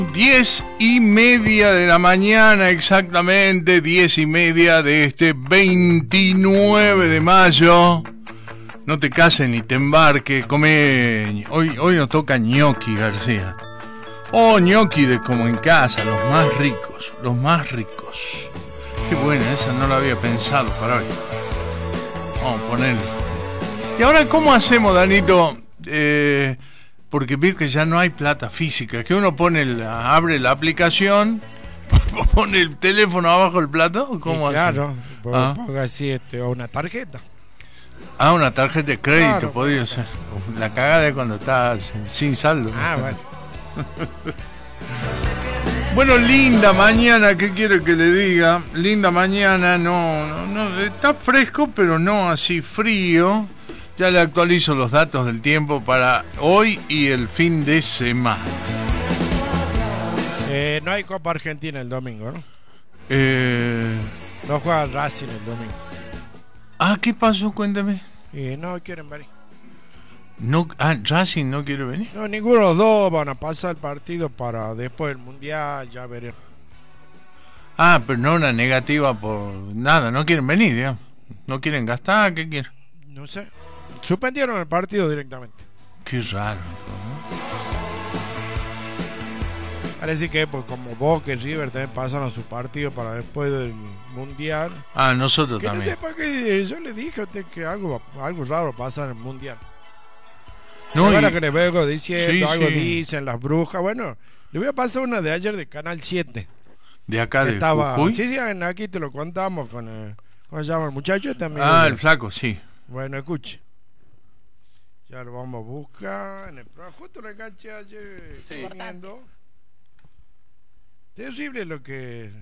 10:30 de la mañana, exactamente 10:30 de este 29 de mayo. No te cases ni te embarques, come. Hoy nos toca ñoqui, García. Oh, ñoqui de como en casa, los más ricos, los más ricos. Qué buena, esa no la había pensado para hoy. Vamos a ponerle. Y ahora, ¿cómo hacemos, Danito? Porque veo que ya no hay plata física, que uno pone abre la aplicación, pone el teléfono abajo del plato, ¿cómo hace? Claro, ponga así una tarjeta. Ah, una tarjeta de crédito, Claro, podría ser. La cagada es cuando está sin saldo, ¿no? Ah, bueno. Bueno, linda mañana, ¿qué quiere que le diga? Linda mañana, no, está fresco, pero no así frío. Ya le actualizo los datos del tiempo para hoy y el fin de semana. No hay Copa Argentina el domingo, ¿no? No juega Racing el domingo. Ah, ¿qué pasó? Cuéntame. No quieren venir. No, Racing no quiere venir. No, ninguno de los dos van a pasar el partido para después del Mundial, ya veremos. Ah, pero no una negativa por nada, no quieren venir, digamos. No quieren gastar, ¿qué quieren? No sé. Suspendieron el partido directamente. Qué raro, ¿no? Parece que pues, como Boca y River también pasaron su partido para después del Mundial. Ah, nosotros que también. No sepa que yo le dije a usted que algo raro pasa en el Mundial. No, que le vengo diciendo, sí, algo sí. Dicen las brujas. Bueno, le voy a pasar una de ayer de Canal 7. ¿De acá de Jujuy? Sí, aquí te lo contamos con ¿cómo se llama el muchacho? También, el flaco, sí. Bueno, escuche. Ya lo vamos a buscar en el programa. Justo lo enganché ayer corriendo. Terrible lo que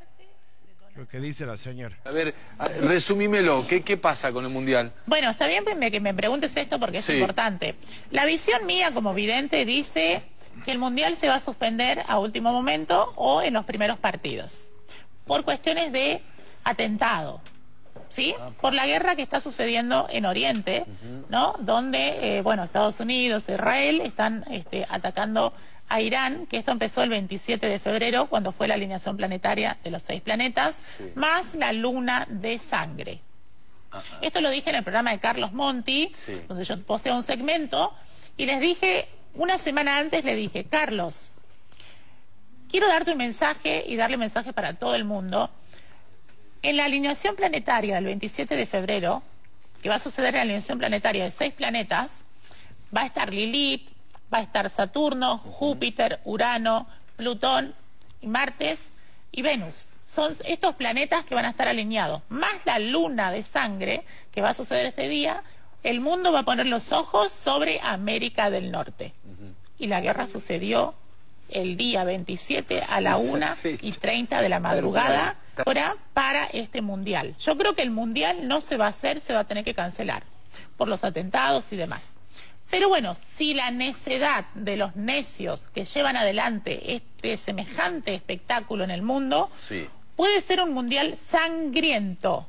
dice la señora. A ver, resumímelo. ¿Qué pasa con el Mundial? Bueno, está bien que me preguntes esto porque es importante. La visión mía como vidente dice que el Mundial se va a suspender a último momento o en los primeros partidos. Por cuestiones de atentado. ¿Sí? Por la guerra que está sucediendo en Oriente, ¿no? Donde, Estados Unidos, Israel están atacando a Irán, que esto empezó el 27 de febrero, cuando fue la alineación planetaria de los 6 planetas, más la luna de sangre. Esto lo dije en el programa de Carlos Monti, donde yo poseo un segmento, y les dije, una semana antes le dije, Carlos, quiero darte un mensaje y darle mensaje para todo el mundo. En la alineación planetaria del 27 de febrero, que va a suceder en la alineación planetaria de 6 planetas, va a estar Lilith, va a estar Saturno, Júpiter, Urano, Plutón, Martes y Venus. Son estos planetas que van a estar alineados, más la luna de sangre que va a suceder este día. El mundo va a poner los ojos sobre América del Norte. Y la guerra sucedió el día 27 a la 1:30 de la madrugada, hora para este Mundial. Yo creo que el Mundial no se va a hacer, se va a tener que cancelar por los atentados y demás. Pero bueno, si la necedad de los necios que llevan adelante este semejante espectáculo en el mundo, puede ser un Mundial sangriento.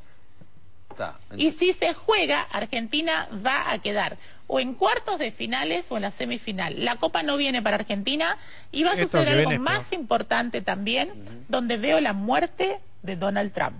Y si se juega, Argentina va a quedar o en cuartos de finales o en la semifinal. La Copa no viene para Argentina y va a suceder algo más importante también, donde veo la muerte de Donald Trump.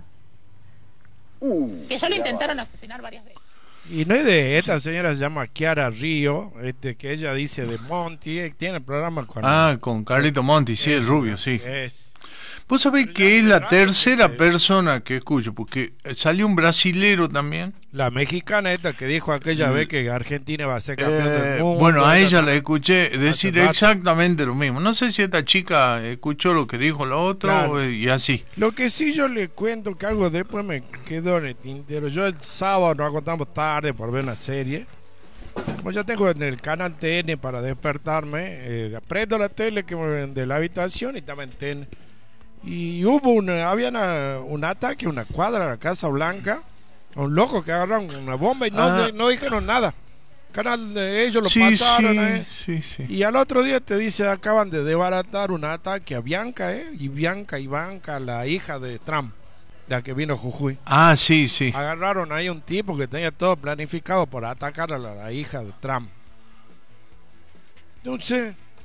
Que ya lo intentaron asesinar varias veces. Y no es de esta señora, se llama Chiara Río, que ella dice de Monti, tiene el programa con... con Carlito Monti, sí, el rubio, sí. Vos sabés que es la tercera persona que escucho, porque salió un brasilero también. La mexicana esta que dijo aquella vez que Argentina va a ser campeón del mundo. Bueno, a ella la escuché decir exactamente lo mismo. No sé si esta chica escuchó lo que dijo la otra y así. Lo que sí yo le cuento que algo después me quedó en el tintero. Yo el sábado nos acostamos tarde por ver una serie. Como ya tengo en el canal TN para despertarme, prendo la tele de la habitación y estaba en TN. Y había un ataque, una cuadra a la Casa Blanca, a un loco que agarraron una bomba y no dijeron nada. Canal de ellos lo pasaron, y al otro día te dice acaban de desbaratar un ataque a Bianca, y Ivanka, la hija de Trump, la que vino a Jujuy. Sí. Agarraron ahí un tipo que tenía todo planificado para atacar a la hija de Trump. Entonces,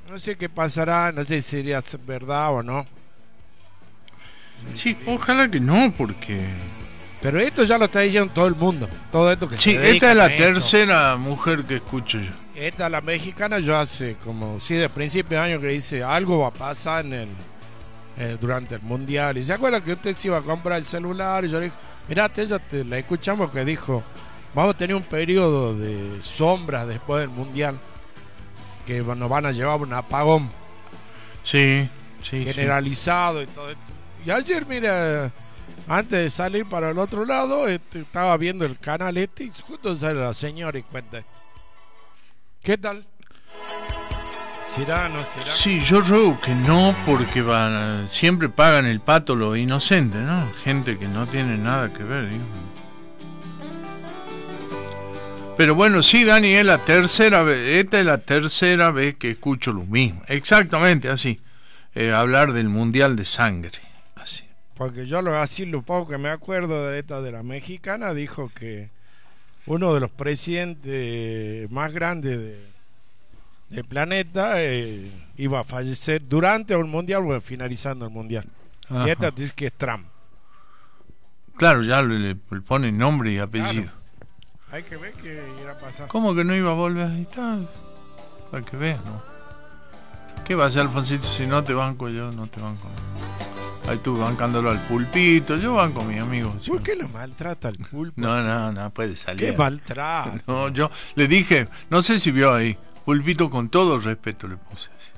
No sé qué pasará, no sé si sería verdad o no. Sí, ojalá que no, porque... Pero esto ya lo está diciendo todo el mundo. Todo esto que Sí, se dedica esta es la a esto. tercera mujer que escucho yo. Esta, la mexicana, yo hace como, sí, de principio de año que dice, algo va a pasar durante el mundial. Y se acuerda que usted se iba a comprar el celular. Y yo le dije, mirate, la escuchamos que dijo, vamos a tener un periodo de sombras después del mundial, que nos van a llevar un apagón Sí, sí, generalizado y todo esto. Y ayer, mira, antes de salir para el otro lado, estaba viendo el canal y justo sale la señora y cuenta esto. ¿Qué tal? ¿Será no será? Sí, yo creo que no, porque siempre pagan el pato los inocentes, ¿no? Gente que no tiene nada que ver, digo. Pero bueno, sí, Dani, es la tercera vez, esta es la tercera vez que escucho lo mismo. Exactamente así. Hablar del Mundial de Sangre. Así. Porque yo lo poco que me acuerdo de esta de la mexicana, dijo que uno de los presidentes más grandes del planeta iba a fallecer durante el mundial o finalizando el mundial. Ajá. Y esta dice que es Trump. Claro, ya le ponen nombre y apellido. Claro. Hay que ver qué irá a pasar. ¿Cómo que no iba a volver? Ahí está. Para que veas, ¿no? ¿Qué va a hacer, Alfonsito? Si no te banco yo, no te banco. Ahí tú bancándolo al pulpito. Yo banco a mi amigo. ¿Por qué lo maltrata al pulpo? No puede salir. ¿Qué maltrata? No, yo le dije, no sé si vio ahí, pulpito, con todo el respeto le puse así.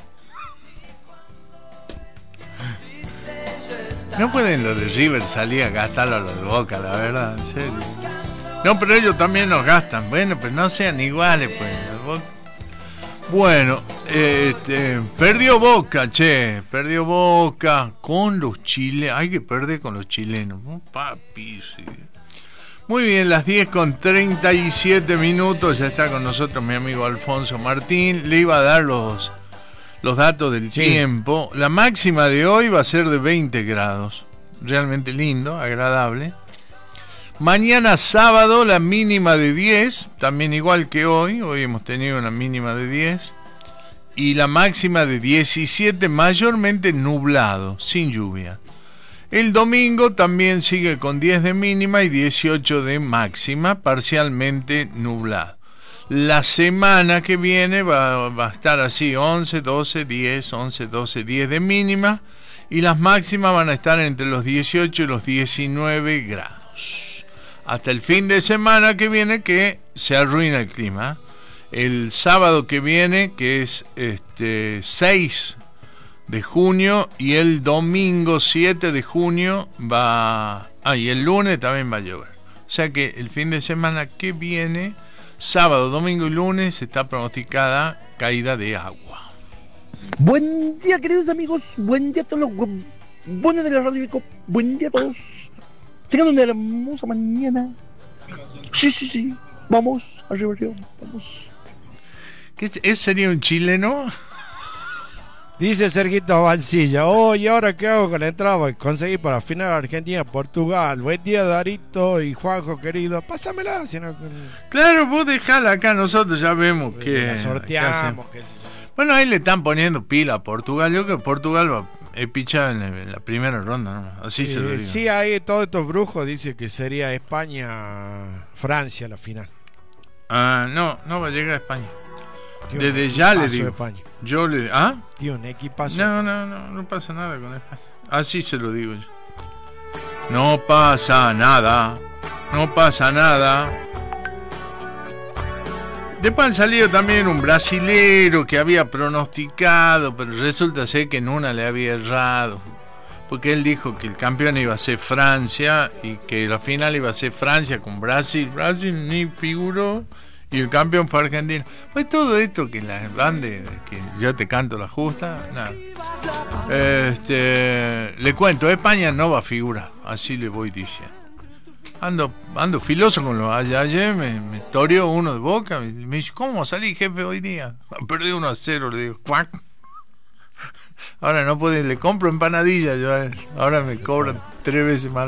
No pueden los de River salir a gastarlo a los de Boca, la verdad, en serio. No, pero ellos también nos gastan. Bueno, pero no sean iguales, pues. Bueno, perdió Boca, perdió Boca con los chilenos. Hay que perder con los chilenos, ¿no? Papi, sí. Muy bien, las 10:37, ya está con nosotros mi amigo Alfonso Martín. Le iba a dar los datos del tiempo. La máxima de hoy va a ser de 20 grados. Realmente lindo, agradable. Mañana sábado la mínima de 10, también igual que hoy hemos tenido una mínima de 10, y la máxima de 17, mayormente nublado, sin lluvia. El domingo también sigue con 10 de mínima y 18 de máxima, parcialmente nublado. La semana que viene va a estar así, 11, 12, 10, 11, 12, 10 de mínima, y las máximas van a estar entre los 18 y los 19 grados. Hasta el fin de semana que viene, que se arruina el clima. El sábado que viene, que es 6 de junio, y el domingo 7 de junio y el lunes también va a llover. O sea que el fin de semana que viene, sábado, domingo y lunes, está pronosticada caída de agua. Buen día, queridos amigos. Buen día a todos los buenos de la radio. Buen día a todos. Tengan una hermosa mañana. Sí. Vamos, arriba, vamos. ¿Ese sería un chileno? Dice Sergito Vancilla, ¿y ahora qué hago con la entrada? Conseguí para final Argentina-Portugal. Buen día, Darito y Juanjo, querido. Pásamela. Claro, vos dejala acá, nosotros ya vemos que la sorteamos, qué sé yo. Bueno, ahí le están poniendo pila a Portugal. Yo creo que Portugal va pichado en la primera ronda, ¿no? Así se lo digo. Sí, ahí todos estos brujos dicen que sería España-Francia la final. No va a llegar a España. Desde ya le digo. España. Yo le... Tío, un equipazo. No pasa nada con España. Así se lo digo yo. No pasa nada. Después han salido también un brasilero que había pronosticado, pero resulta ser que en una le había errado. Porque él dijo que el campeón iba a ser Francia y que la final iba a ser Francia con Brasil. Brasil ni figuró y el campeón fue Argentina. Pues todo esto que las bandas, que yo te canto la justa, nada. Le cuento, España no va a figurar, así le voy diciendo. Ando filoso con los ayer me toreó uno de Boca, me dice, ¿cómo salí, jefe, hoy día? Perdí 1-0, le digo, ¡cuac! Ahora no puede, le compro empanadillas yo a él, ahora me cobran 3 veces más.